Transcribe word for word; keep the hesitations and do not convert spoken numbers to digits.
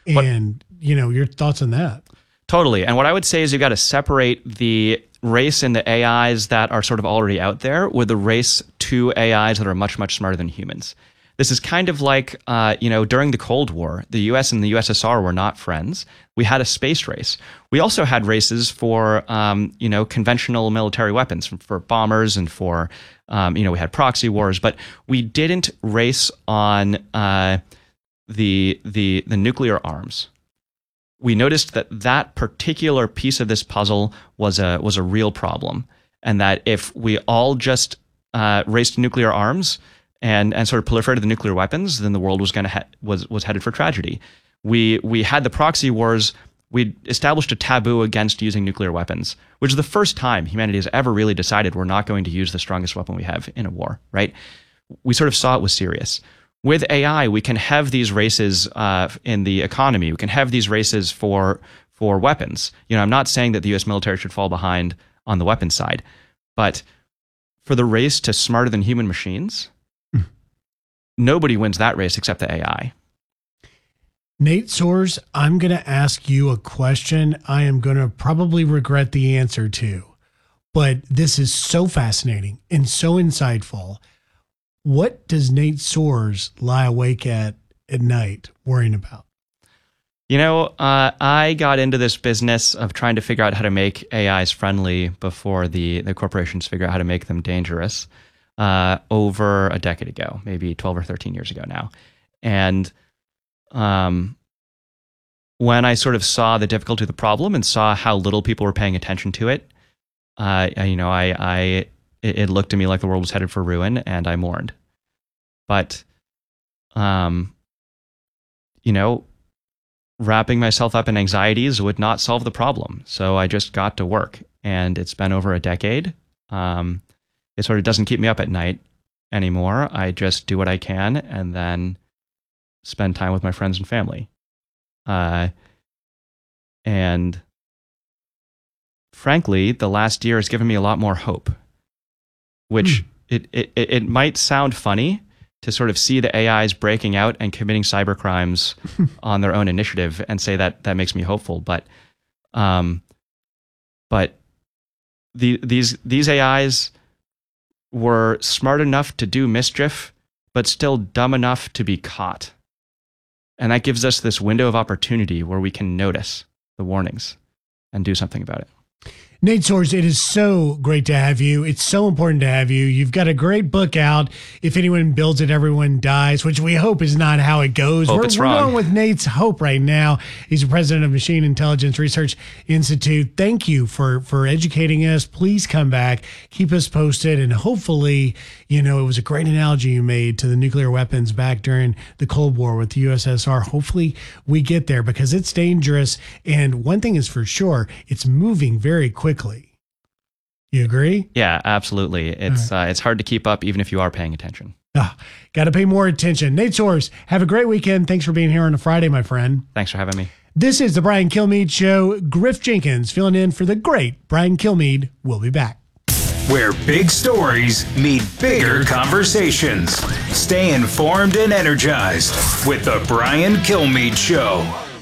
And, what, you know, your thoughts on that? Totally. And what I would say is you've got to separate the race in the A Is that are sort of already out there with the race to A Is that are much, much smarter than humans. This is kind of like, uh, you know, during the Cold War, the U S and the U S S R were not friends. We had a space race. We also had races for, um, you know, conventional military weapons, for bombers and for, um, you know, we had proxy wars, but we didn't race on uh, the the the nuclear arms. We noticed that that particular piece of this puzzle was a was a real problem, and that if we all just uh, raced nuclear arms and and sort of proliferated the nuclear weapons, then the world was going to ha- was was headed for tragedy. We we had the proxy wars. We established a taboo against using nuclear weapons, which is the first time humanity has ever really decided we're not going to use the strongest weapon we have in a war. Right? We sort of saw it was serious. With A I, we can have these races uh, in the economy. We can have these races for for weapons. You know, I'm not saying that the U S military should fall behind on the weapons side, but for the race to smarter than human machines, mm. nobody wins that race except the A I. Nate Soares, I'm going to ask you a question I am going to probably regret the answer to, but this is so fascinating and so insightful. What does Nate Soares lie awake at at night worrying about? You know, uh, I got into this business of trying to figure out how to make A Is friendly before the, the corporations figure out how to make them dangerous uh, over a decade ago, maybe twelve or thirteen years ago now. And um, when I sort of saw the difficulty of the problem and saw how little people were paying attention to it, uh, you know, I, I it, it looked to me like the world was headed for ruin, and I mourned. But, um, you know, wrapping myself up in anxieties would not solve the problem. So I just got to work, and it's been over a decade. Um, it sort of doesn't keep me up at night anymore. I just do what I can and then spend time with my friends and family. Uh, and frankly, the last year has given me a lot more hope, which mm. it, it, it might sound funny to sort of see the A Is breaking out and committing cyber crimes on their own initiative and say that that makes me hopeful. But, um, but the, these, these A Is were smart enough to do mischief, but still dumb enough to be caught. And that gives us this window of opportunity where we can notice the warnings and do something about it. Nate Soares, it is so great to have you. It's so important to have you. You've got a great book out, If Anyone Builds It, Everyone Dies, which we hope is not how it goes. Hope we're it's we're wrong. going with Nate's hope right now. He's the president of Machine Intelligence Research Institute. Thank you for, for educating us. Please come back, keep us posted, and hopefully, you know, it was a great analogy you made to the nuclear weapons back during the Cold War with the U S S R. Hopefully we get there because it's dangerous. And one thing is for sure, it's moving very quickly. You agree? Yeah, absolutely. It's right. uh, it's hard to keep up even if you are paying attention. Ah, got to pay more attention. Nate Soares, have a great weekend. Thanks for being here on a Friday, my friend. Thanks for having me. This is the Brian Kilmeade Show. Griff Jenkins filling in for the great Brian Kilmeade. We'll be back. Where big stories meet bigger conversations. Stay informed and energized with the Brian Kilmeade Show.